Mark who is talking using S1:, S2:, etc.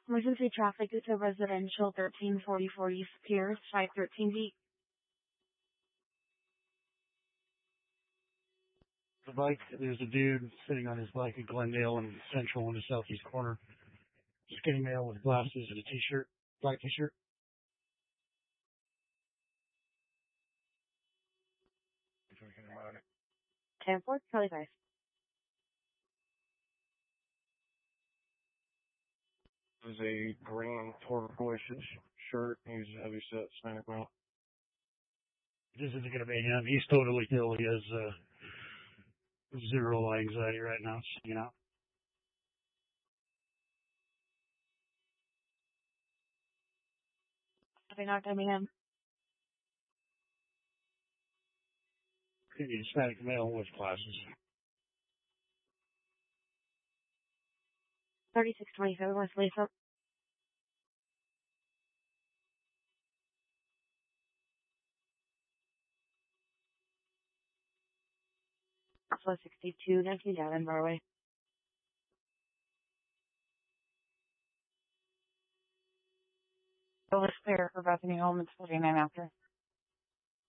S1: Emergency traffic due to residential 1344 East Pierce, 513B.
S2: The bike, there's a dude sitting on his bike in Glendale and Central in the southeast corner. Skinny male with glasses and a t-shirt, black t-shirt. Talking about it.
S1: 10-4, Charlie 5.
S2: There's a green turquoise shirt. He's a heavy set Hispanic male. This isn't going to be him. He's totally ill. He has zero anxiety right now. You know.
S1: Probably not going to be him.
S2: Could be Hispanic male with glasses.
S1: 3627 West Lisa. Also 62, 19 Gavin, Broadway. So it's clear for Bethany Home and 49 after.